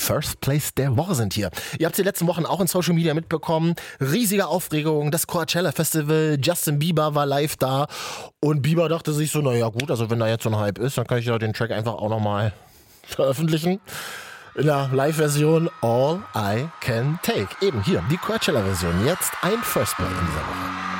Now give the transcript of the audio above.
First Place der Woche sind hier. Ihr habt es die letzten Wochen auch in Social Media mitbekommen. Riesige Aufregung, das Coachella Festival, Justin Bieber war live da und Bieber dachte sich so, naja gut, also wenn da jetzt so ein Hype ist, dann kann ich ja den Track einfach auch nochmal veröffentlichen. In der Live-Version All I Can Take. Eben hier, die Coachella-Version. Jetzt ein First Play in dieser Woche.